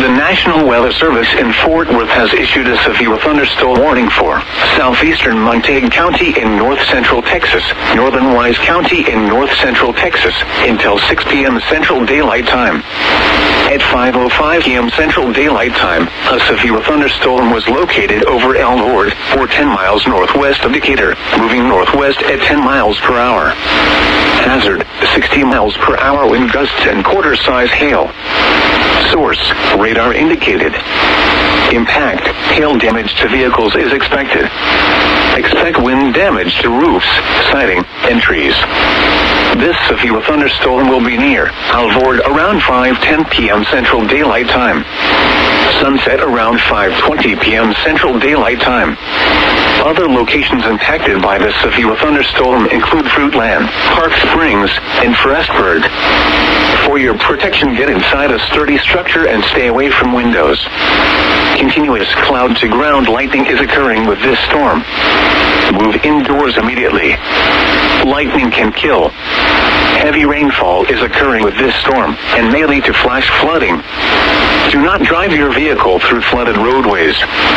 National Weather Service in Fort Worth has issued a severe thunderstorm warning for southeastern Montague County in north-central Texas, northern Wise County in north-central Texas, until 6 p.m. Central Daylight Time. At 5:05 p.m. Central Daylight Time, a severe thunderstorm was located over Elmhort, or 10 miles northwest of Decatur, moving northwest at 10 miles per hour. Hazard, 60 miles per hour wind gusts and quarter-size hail. Source, radar indicated. Impact, hail damage to vehicles is expected. Expect wind damage to roofs, siding, and trees. This severe thunderstorm will be near Alvord around 5:10 p.m. Central Daylight Time. Sunset around 5:20 p.m. Central Daylight Time. Other locations impacted by this severe thunderstorm include Fruitland, Park Springs, and Frostburg. For your protection, get inside a sturdy structure and stay away from windows. Continuous cloud-to-ground lightning is occurring with this storm. Move indoors immediately. Lightning can kill. Heavy rainfall is occurring with this storm and may lead to flash flooding. Do not drive your vehicle through flooded roadways.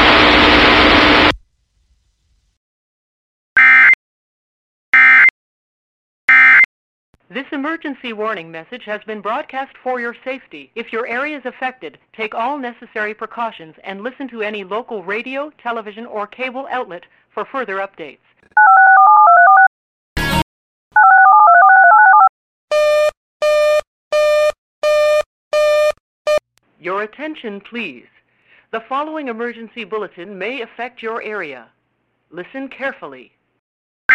This emergency warning message has been broadcast for your safety. If your area is affected, take all necessary precautions and listen to any local radio, television, or cable outlet for further updates. Your attention, please. The following emergency bulletin may affect your area. Listen carefully.